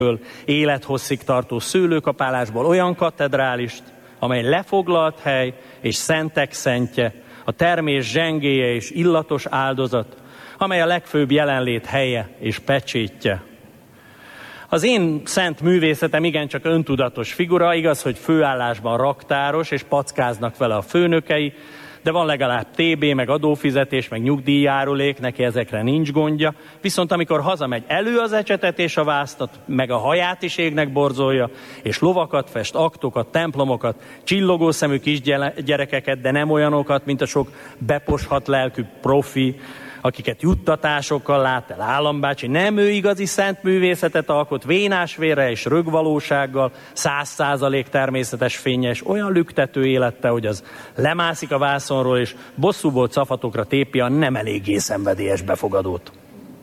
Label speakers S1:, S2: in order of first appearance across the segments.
S1: élethosszig tartó szőlőkapálásból olyan katedrálist, amely lefoglalt hely és szentek szentje, a termés zsengéje és illatos áldozat, amely a legfőbb jelenlét helye és pecsétje. Az én szent művészetem igencsak öntudatos figura, igaz, hogy főállásban raktáros, és packáznak vele a főnökei, de van legalább TB, meg adófizetés, meg nyugdíjjárulék, neki ezekre nincs gondja. Viszont amikor hazamegy, elő az ecsetet és a vásztat, meg a haját is égnek borzolja, és lovakat fest, aktokat, templomokat, csillogó szemű kisgyerekeket, de nem olyanokat, mint a sok beposhat lelkű profi, akiket juttatásokkal lát el állambácsi. Nem, ő igazi szent művészetet alkot, vénásvérre és rögvalósággal, 100% természetes fénye, és olyan lüktető élete, hogy az lemászik a vászonról, és bosszúból cafatokra tépi a nem eléggé szenvedélyes befogadót.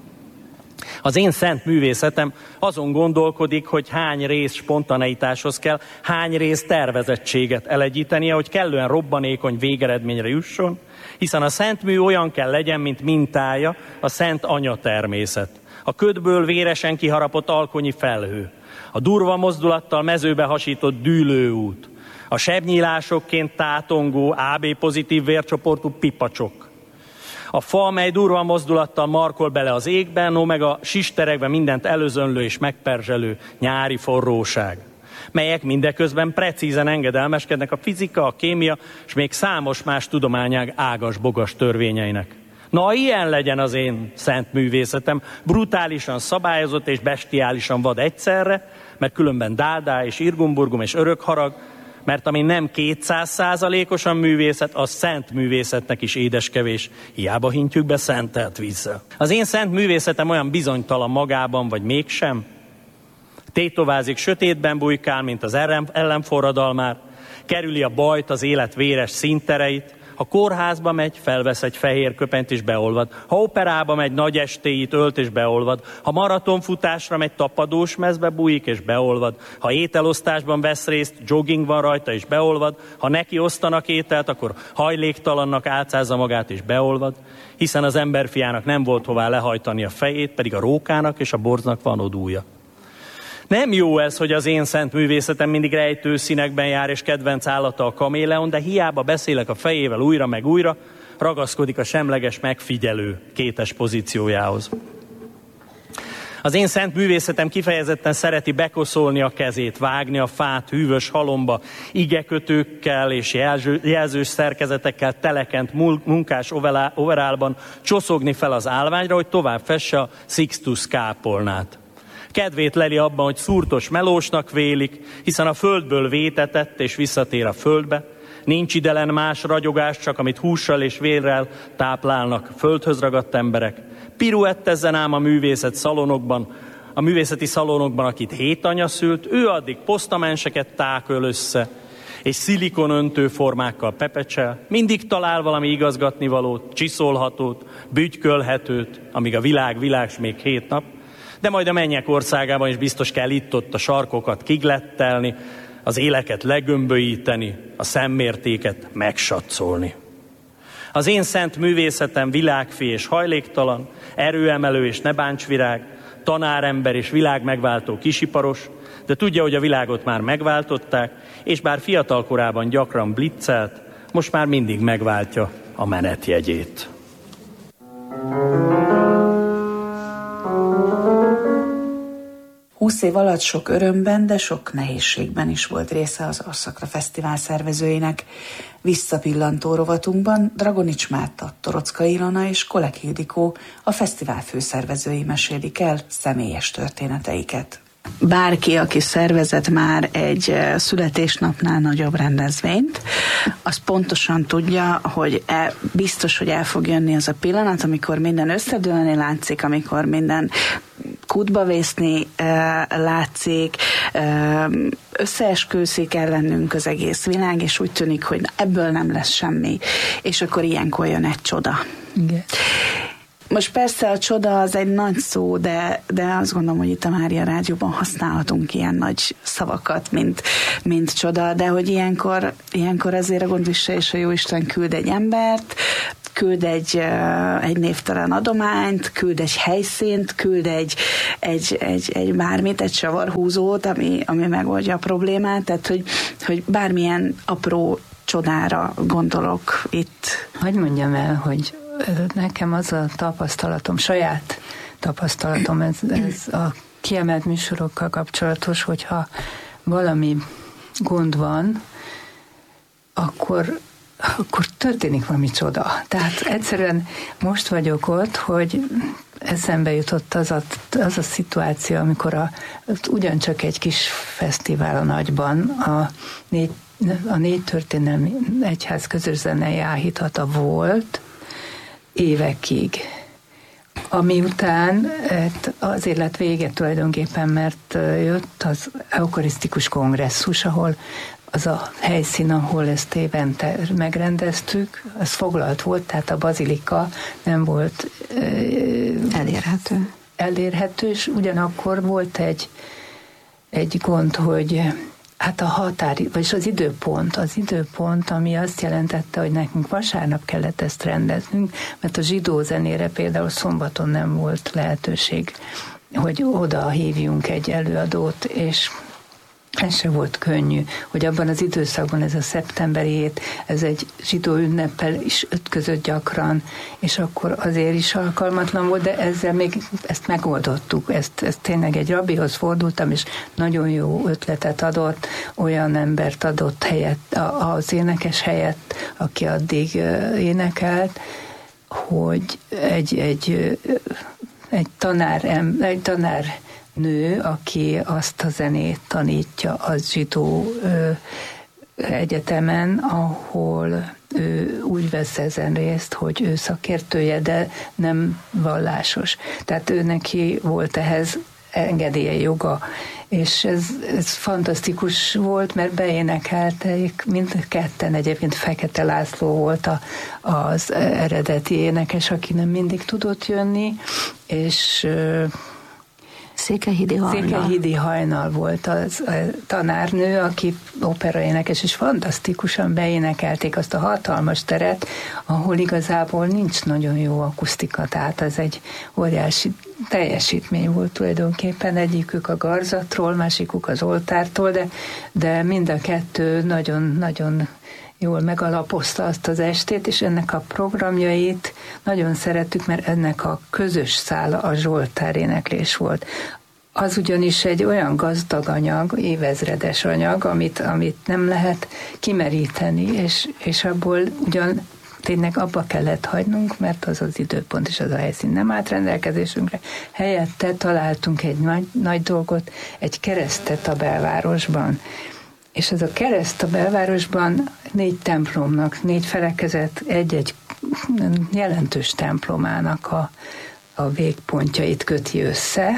S1: Az én szent művészetem azon gondolkodik, hogy hány rész spontaneitáshoz kell, hány rész tervezettséget elegyítenie, hogy kellően robbanékony végeredményre jusson, hiszen a szent mű olyan kell legyen, mint mintája a szent anya természet. A ködből véresen kiharapott alkonyi felhő, a durva mozdulattal mezőbe hasított dűlőút, a sebnyílásokként tátongó AB pozitív vércsoportú pipacsok, a fa, mely durva mozdulattal markol bele az égben, meg a sisterekben mindent előzönlő és megperzselő nyári forróság, melyek mindeközben precízen engedelmeskednek a fizika, a kémia, és még számos más tudományág ágas-bogas törvényeinek. Na, ilyen legyen az én szent művészetem, brutálisan szabályozott és bestiálisan vad egyszerre, mert különben dádá és irgumburgum és örökharag, mert ami nem 200%-osan művészet, az szent művészetnek is édeskevés, hiába hintjük be szentelt vízzel. Az én szent művészetem olyan bizonytalan magában, vagy mégsem? Tétovázik, sötétben bujkál, mint az ellenforradalmár, kerüli a bajt, az élet véres színtereit, ha kórházba megy, felvesz egy fehér köpenyt és beolvad, ha operába megy, nagy estéit ölt és beolvad, ha maratonfutásra megy, tapadós mezbe bújik és beolvad, ha ételosztásban vesz részt, jogging van rajta és beolvad, ha neki osztanak ételt, akkor hajléktalannak álcázza magát és beolvad, hiszen az emberfiának nem volt hová lehajtani a fejét, pedig a rókának és a borznak van odúja. Nem jó ez, hogy az én szent művészetem mindig rejtő színekben jár, és kedvenc állata a kaméleon, de hiába beszélek a fejével újra meg újra, ragaszkodik a semleges megfigyelő kétes pozíciójához. Az én szent művészetem kifejezetten szereti bekoszolni a kezét, vágni a fát hűvös halomba, igekötőkkel és jelzős szerkezetekkel telekent munkás overálban csoszogni fel az állványra, hogy tovább fesse a Sixtus kápolnát. Kedvét leli abban, hogy szúrtos melósnak vélik, hiszen a földből vétetett és visszatér a földbe. Nincs idelen más ragyogás, csak amit hússal és vérrel táplálnak földhöz ragadt emberek. Piruettezzen ám a művészeti szalonokban, akit 7 anya szült, ő addig posztamenseket táköl össze, és szilikonöntő formákkal pepecsel, mindig talál valami igazgatnivalót, csiszolhatót, bütykölhetőt, amíg a világ s még 7 nap, de majd a mennyek országában is biztos kell itt-ott a sarkokat kiglettelni, az éleket legömbölyíteni, a szemmértéket megsatszolni. Az én szent művészetem világfi és hajléktalan, erőemelő és nebáncsvirág, tanárember és világ megváltó kisiparos, de tudja, hogy a világot már megváltották, és bár fiatal korában gyakran blitzelt, most már mindig megváltja a menetjegyét.
S2: 20 év alatt sok örömben, de sok nehézségben is volt része az Arszakra Fesztivál szervezőinek. Visszapillantó rovatunkban Dragonics Márta, Torocka Ilona és Kolek Ildikó, a fesztivál főszervezői mesélik el személyes történeteiket. Bárki, aki szervezett már egy születésnapnál nagyobb rendezvényt, az pontosan tudja, hogy biztos, hogy el fog jönni az a pillanat, amikor minden összedőlni látszik, amikor minden kútba vészni látszik, összeeskőszik ellenünk az egész világ, és úgy tűnik, hogy ebből nem lesz semmi. És akkor ilyenkor jön egy csoda. Igen. Most persze a csoda az egy nagy szó, de azt gondolom, hogy itt a Mária Rádióban használhatunk ilyen nagy szavakat, mint csoda, de hogy ilyenkor azért a gondvisse és a Jóisten küld egy embert, küld egy névtelen adományt, küld egy helyszínt, küld egy bármit, egy savarhúzót, ami megoldja a problémát, tehát hogy bármilyen apró csodára gondolok itt.
S3: Hogy mondjam el, hogy nekem az a tapasztalatom, saját tapasztalatom, ez a kiemelt műsorokkal kapcsolatos, hogyha valami gond van, akkor történik valami csoda. Tehát egyszerűen most vagyok ott, hogy eszembe jutott az a szituáció, amikor ugyancsak egy kis fesztivál a Nagyban, a Négy Történelmi Egyház közös zenei áhítata volt évekig. Ami után azért lett vége tulajdonképpen, mert jött az eukarisztikus kongresszus, ahol az a helyszín, ahol ezt évente megrendeztük, az foglalt volt, tehát a bazilika nem volt elérhető, és ugyanakkor volt egy gond, hogy hát a vagyis az időpont, ami azt jelentette, hogy nekünk vasárnap kellett ezt rendeznünk, mert a zsidó zenére például szombaton nem volt lehetőség, hogy oda hívjunk egy előadót, és ez se volt könnyű, hogy abban az időszakban ez a szeptemberi hét, ez egy zsidó ünneppel is ütközött gyakran, és akkor azért is alkalmatlan volt, de ezzel még ezt megoldottuk. Ezt tényleg egy rabbihoz fordultam, és nagyon jó ötletet adott, olyan embert adott helyett, az énekes helyett, aki addig énekelt, hogy egy tanár nő, aki azt a zenét tanítja az zsidó egyetemen, ahol ő úgy vesz ezen részt, hogy ő szakértője, de nem vallásos. Tehát ő neki volt ehhez engedélye, joga, és ez fantasztikus volt, mert beénekelték mindketten, egyébként Fekete László volt az eredeti énekes, aki nem mindig tudott jönni, és Székelyhidi Hajnal volt az a tanárnő, aki operaénekes, és fantasztikusan beénekelték azt a hatalmas teret, ahol igazából nincs nagyon jó akusztika, tehát ez egy óriási teljesítmény volt tulajdonképpen, egyikük a garzatról, másikuk az oltártól, de mind a kettő nagyon-nagyon jól megalapozta azt az estét, és ennek a programjait nagyon szerettük, mert ennek a közös szála a Zsoltár éneklés volt. Az ugyanis egy olyan gazdag anyag, évezredes anyag, amit nem lehet kimeríteni, és abból ugyan tényleg abba kellett hagynunk, mert az az időpont és az a helyszín nem állt rendelkezésünkre. Helyette találtunk egy nagy dolgot, egy keresztet a belvárosban. És ez a kereszt a belvárosban 4 templomnak, 4 felekezet, egy jelentős templomának a végpontjait köti össze,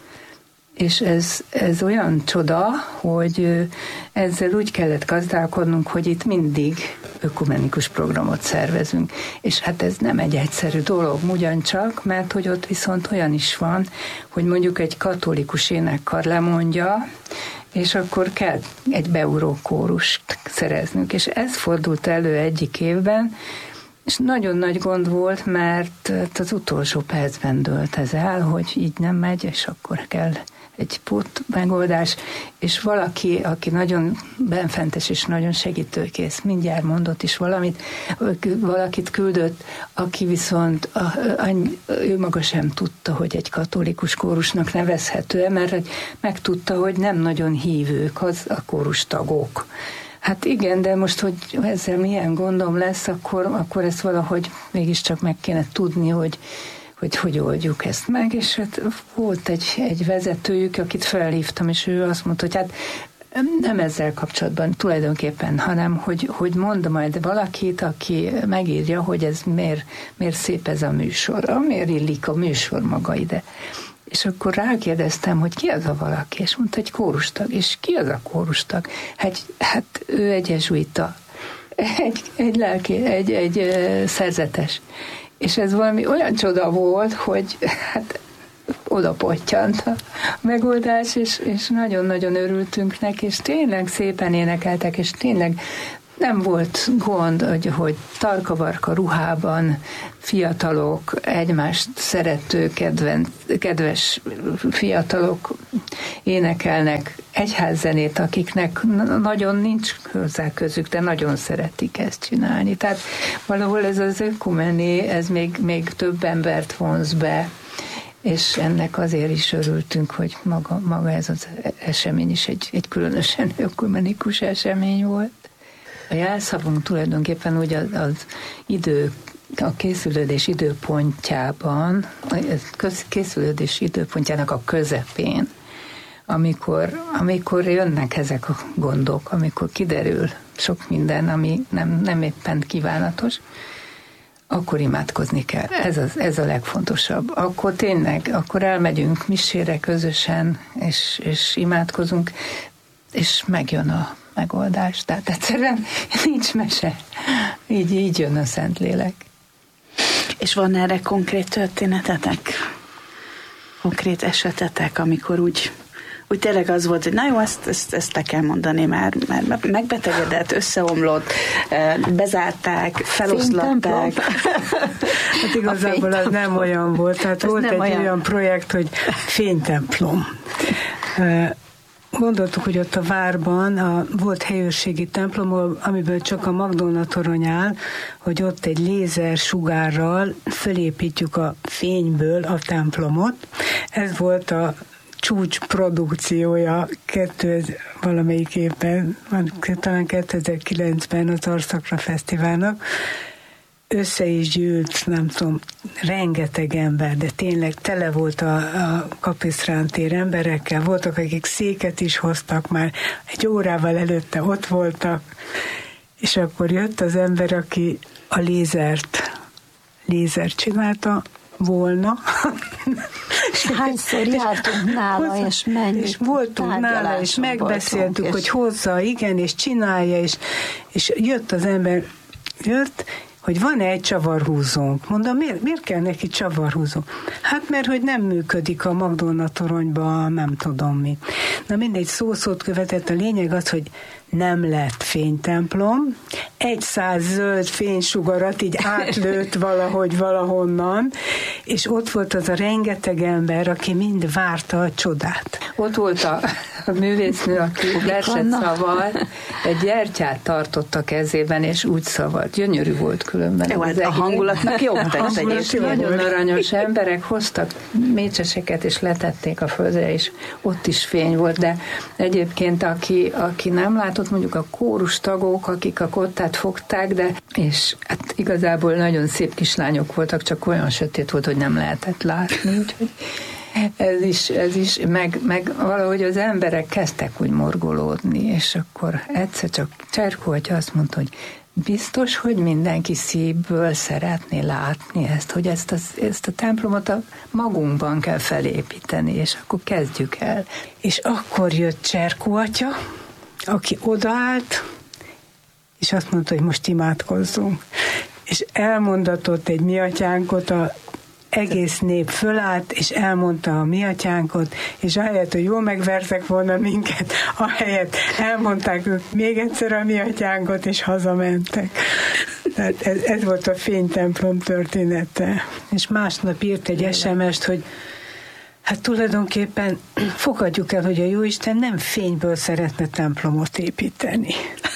S3: és ez olyan csoda, hogy ezzel úgy kellett gazdálkodnunk, hogy itt mindig ökumenikus programot szervezünk. És hát ez nem egy egyszerű dolog, ugyancsak, mert hogy ott viszont olyan is van, hogy mondjuk egy katolikus énekkar lemondja, és akkor kell egy beugró kórust szereznünk. És ez fordult elő egyik évben, és nagyon nagy gond volt, mert az utolsó percben dőlt ez el, hogy így nem megy, és akkor kell egy pót megoldás, és valaki, aki nagyon benfentes és nagyon segítőkész, mindjárt mondott is valakit küldött, aki viszont ő maga sem tudta, hogy egy katolikus kórusnak nevezhető, mert megtudta, hogy nem nagyon hívők a kórustagok. Hát igen, de most, hogy ezzel milyen gondom lesz, akkor ezt valahogy mégiscsak meg kéne tudni, hogy oldjuk ezt meg, és hát volt egy vezetőjük, akit felhívtam, és ő azt mondta, hogy hát nem ezzel kapcsolatban tulajdonképpen, hanem hogy mond majd valakit, aki megírja, hogy ez miért szép ez a műsor, miért illik a műsor maga ide. És akkor rákérdeztem, hogy ki az a valaki, és mondta, hogy kórustag. És ki az a kórustag? Hát ő egy jezsuita, egy lelki, egy szerzetes. És ez valami olyan csoda volt, hogy hát oda pottyant a megoldás, és nagyon-nagyon örültünk neki, és tényleg szépen énekeltek, és tényleg nem volt gond, hogy tarka-barka ruhában fiatalok, egymást szerető, kedves fiatalok énekelnek egyházzenét, akiknek nagyon nincs hozzá közük, de nagyon szeretik ezt csinálni. Tehát valahol ez az ökumené, ez még több embert vonz be, és ennek azért is örültünk, hogy maga ez az esemény is egy különösen ökumenikus esemény volt. A jelszavunk tulajdonképpen úgy a készülődés időpontjában, készülődés időpontjának a közepén, amikor jönnek ezek a gondok, amikor kiderül sok minden, ami nem éppen kívánatos, akkor imádkozni kell. Ez a legfontosabb. Akkor tényleg, akkor elmegyünk misére közösen, és imádkozunk, és megjön a megoldás. Tehát egyszerűen nincs mese. Így jön a Szentlélek.
S2: És van erre konkrét történetetek? Konkrét esetetek, amikor úgy tényleg az volt, hogy na jó, ezt le kell mondani, mert megbetegedett, összeomlott, bezárták, feloszlatták.
S4: Hát igazából az nem olyan volt. Tehát volt egy olyan projekt, hogy fénytemplom. Gondoltuk, hogy ott a várban volt helyőrségi templom, amiből csak a Magdolna torony áll, hogy ott egy lézer sugárral fölépítjük a fényből a templomot. Ez volt a csúcs produkciója valamelyik évben, talán 2009-ben az Arszakra Fesztiválnak. Össze is gyűlt, nem tudom, rengeteg ember, de tényleg tele volt a Kapisztrán tér emberekkel, voltak, akik széket is hoztak már, egy órával előtte ott voltak, és akkor jött az ember, aki a lézert csinálta volna.
S5: Hányszor jártunk nála, és menjünk.
S4: És voltunk nála, és megbeszéltük, hogy hozza, igen, és csinálja, és jött az ember, hogy van-e egy csavarhúzónk. Mondom, miért kell neki csavarhúzó? Hát mert, hogy nem működik a Magdolna toronyban, nem tudom mi. Na mindegy, szót követett. A lényeg az, hogy nem lett fénytemplom. 100 zöld fénysugarat így átlőtt valahonnan, és ott volt az a rengeteg ember, aki mind várta a csodát.
S3: Ott volt a művésznő, aki verset szavalt, egy gyertyát tartott a kezében, és úgy szavalt. Gyönyörű volt különben.
S2: Jó, a hangulatnak jobb tett egyébként.
S3: Nagyon aranyos emberek hoztak mécseseket, és letették a földre, és ott is fény volt, de egyébként aki nem látott, mondjuk a kórus tagok, akik a kottát fogták, és hát igazából nagyon szép kislányok voltak, csak olyan sötét volt, hogy nem lehetett látni, úgyhogy ez is, meg valahogy az emberek kezdtek úgy morgolódni, és akkor egyszer csak Cserkó atya azt mondta, hogy biztos, hogy mindenki szívből szeretné látni ezt, hogy ezt a templomot magunkban kell felépíteni, és akkor kezdjük el.
S4: És akkor jött Cserkó atya, aki odaállt, és azt mondta, hogy most imádkozzunk. És elmondatott egy mi atyánkot, az egész nép fölállt, és elmondta a mi atyánkot, és ahelyett, hogy jól megvertek volna minket, ahelyett elmondták ők még egyszer a mi atyánkot, és hazamentek. Tehát ez volt a fénytemplom története. És másnap írt egy SMS-t, hogy hát tulajdonképpen fogadjuk el, hogy a Jóisten nem fényből szeretne templomot építeni.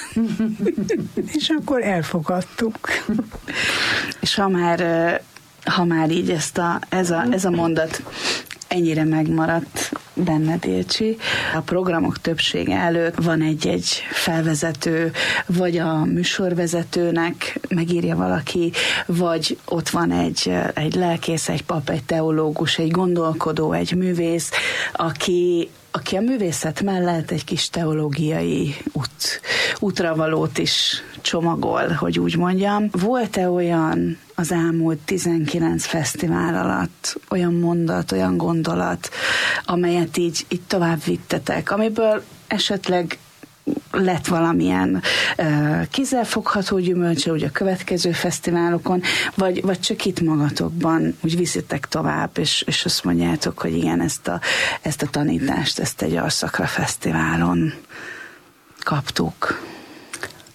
S4: És akkor elfogadtuk.
S2: És ha már így ez a mondat ennyire megmaradt benned, Ilcsi. A programok többsége előtt van egy felvezető, vagy a műsorvezetőnek megírja valaki, vagy ott van egy lelkész, egy pap, egy teológus, egy gondolkodó, egy művész, aki a művészet mellett egy kis teológiai útravalót is csomagol, hogy úgy mondjam. Volt-e olyan az elmúlt 19 fesztivál alatt olyan mondat, olyan gondolat, amelyet így tovább vittetek, amiből esetleg lett valamilyen kézzelfogható gyümölcse úgy a következő fesztiválokon, vagy csak itt magatokban úgy viszitek tovább, és azt mondjátok, hogy igen, ezt a tanítást, ezt egy Arszakra Fesztiválon kaptuk.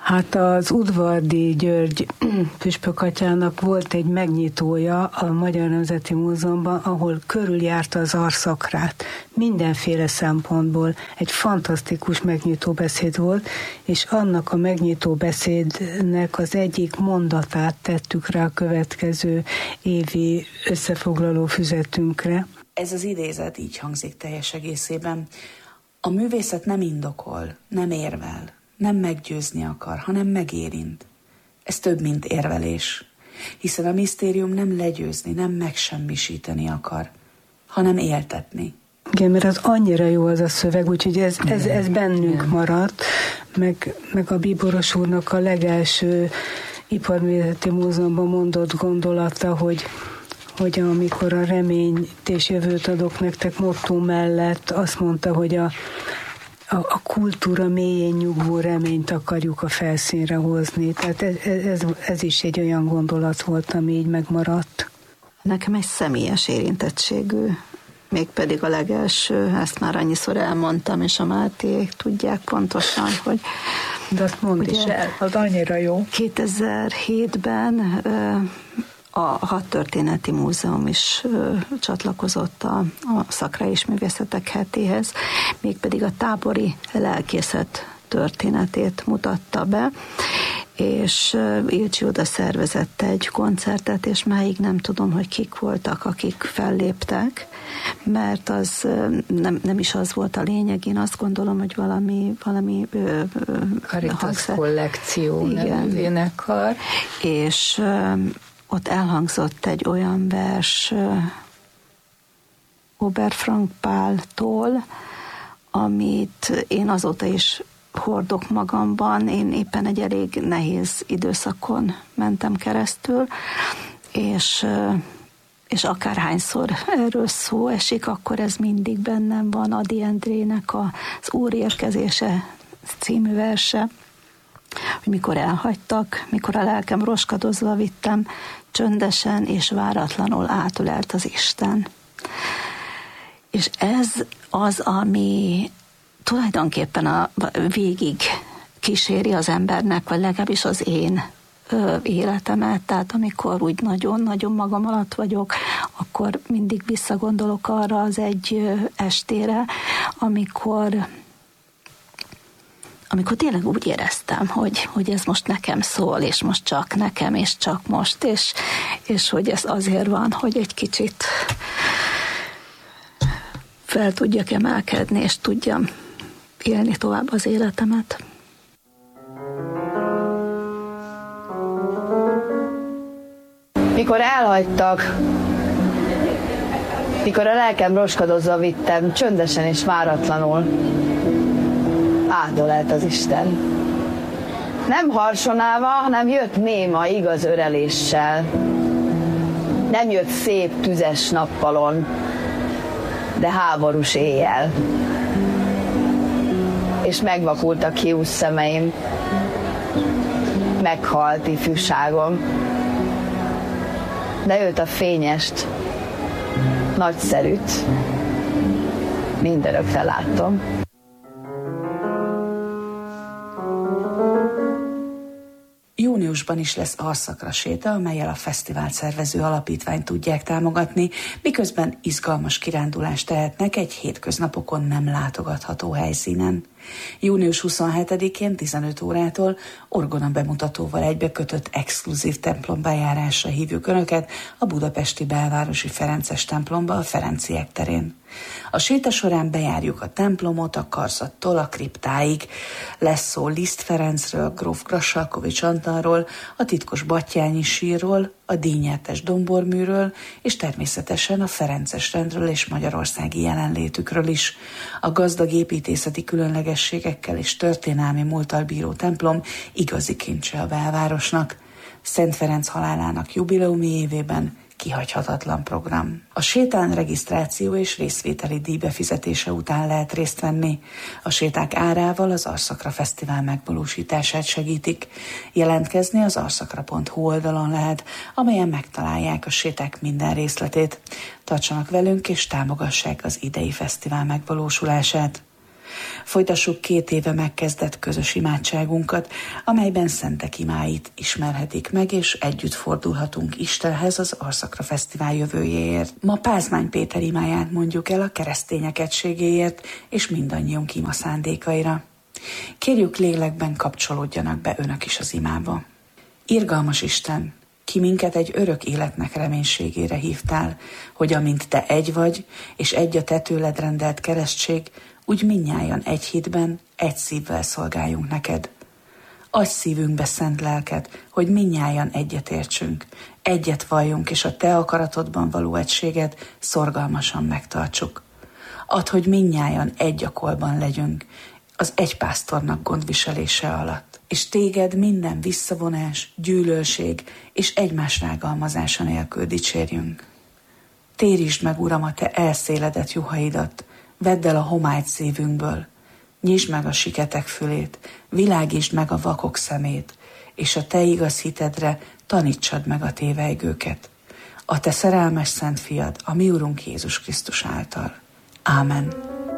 S4: Hát az Udvardy György püspökatyának volt egy megnyitója a Magyar Nemzeti Múzeumban, ahol körüljárta az arszakrát. Mindenféle szempontból egy fantasztikus megnyitó beszéd volt, és annak a megnyitó beszédnek az egyik mondatát tettük rá a következő évi összefoglaló füzetünkre.
S2: Ez az idézet így hangzik teljes egészében. A művészet nem indokol, nem érvel, nem meggyőzni akar, hanem megérint. Ez több, mint érvelés, hiszen a misztérium nem legyőzni, nem megsemmisíteni akar, hanem éltetni.
S4: Igen, mert az annyira jó az a szöveg, úgyhogy ez bennünk maradt, meg a Bíboros úrnak a legelső Iparművészeti Múzeumban mondott gondolata, hogy amikor a reményt és jövőt adok nektek motto mellett, azt mondta, hogy a kultúra mélyén nyugvó reményt akarjuk a felszínre hozni. Tehát ez is egy olyan gondolat volt, ami így megmaradt.
S5: Nekem egy személyes érintettségű, mégpedig a legelső, ezt már annyiszor elmondtam, és a Máték tudják pontosan, hogy...
S4: De azt mondd is el, az annyira jó.
S5: 2007-ben a Hadtörténeti Múzeum is csatlakozott a Szakrai és Művészetek hetéhez, mégpedig a tábori lelkészet történetét mutatta be, és Ilcsi oda szervezett egy koncertet, és máig nem tudom, hogy kik voltak, akik felléptek, mert az nem is az volt a lényeg, én azt gondolom, hogy valami
S3: Caritas kollekció nevű énekkar.
S5: És ott elhangzott egy olyan vers Oberfrank Páltól, amit én azóta is hordok magamban. Én éppen egy elég nehéz időszakon mentem keresztül, és akárhányszor erről szó esik, akkor ez mindig bennem van. Ady Endrének az Úr érkezése című verse, hogy mikor elhagytak, mikor a lelkem roskadozva vittem, csöndesen és váratlanul átölelt az Isten. És ez az, ami tulajdonképpen végig kíséri az embernek, vagy legalábbis az én életemet, tehát amikor úgy nagyon-nagyon magam alatt vagyok, akkor mindig visszagondolok arra az egy estére, amikor tényleg úgy éreztem, hogy ez most nekem szól, és most csak nekem, és csak most, és hogy ez azért van, hogy egy kicsit fel tudjak emelkedni, és tudjam élni tovább az életemet.
S6: Mikor elhagytak, mikor a lelkem roskadozva vittem, csöndesen és váratlanul, átölelt az Isten. Nem harsonálva, hanem jött néma, igaz öreléssel. Nem jött szép, tüzes nappalon, de háborús éjjel. És megvakultak hiús szemeim, meghalt ifjúságom. De őt a fényest, nagyszerűt mindörökre láttam.
S2: Júniusban is lesz Arszakra séta, amellyel a fesztivált szervező alapítványt tudják támogatni, miközben izgalmas kirándulást tehetnek egy hétköznapokon nem látogatható helyszínen. Június 27-én 15 órától orgona bemutatóval egybekötött exkluzív templombejárásra hívjuk Önöket a budapesti belvárosi Ferences templomba a Ferenciek terén. A séta során bejárjuk a templomot a karzattól a kriptáig. Lesz szó Liszt Ferencről, gróf Grassalkovich Antalról, a titkos Batthyányi sírról, a díjnyertes domborműről, és természetesen a ferences rendről és magyarországi jelenlétükről is. A gazdag építészeti különlegességekkel és történelmi múlttal bíró templom igazi kincse a belvárosnak. Szent Ferenc halálának jubileumi évében kihagyhatatlan program. A sétán regisztráció és részvételi díj befizetése után lehet részt venni. A séták árával az Arszakra Fesztivál megvalósítását segítik. Jelentkezni az arszakra.hu oldalon lehet, amelyen megtalálják a séták minden részletét. Tartsanak velünk és támogassák az idei fesztivál megvalósulását. Folytassuk 2 éve megkezdett közös imádságunkat, amelyben szentek imáit ismerhetik meg, és együtt fordulhatunk Istenhez az Arszakra Fesztivál jövőjéért. Ma Pázmány Péter imáját mondjuk el a keresztények egységéért és mindannyiunk ima szándékaira. Kérjük, lélekben kapcsolódjanak be önök is az imába. Irgalmas Isten, ki minket egy örök életnek reménységére hívtál, hogy amint te egy vagy, és egy a te tőled rendelt keresztség, úgy mindnyájan egy hitben, egy szívvel szolgáljunk neked. Adj szívünkbe szent lelked, hogy mindnyájan egyet értsünk, egyet valljunk, és a te akaratodban való egységet szorgalmasan megtartsuk. Add, hogy mindnyájan egy akolban legyünk, az egy pásztornak gondviselése alatt, és téged minden visszavonás, gyűlölség és egymás rágalmazása nélkül dicsérjünk. Térítsd meg, Uram, a te elszéledett juhaidat, vedd el a homályt szívünkből, nyisd meg a siketek fülét, világítsd meg a vakok szemét, és a te igaz hitedre tanítsad meg a tévejgőket. A te szerelmes szent fiad, a mi Urunk Jézus Krisztus által. Ámen.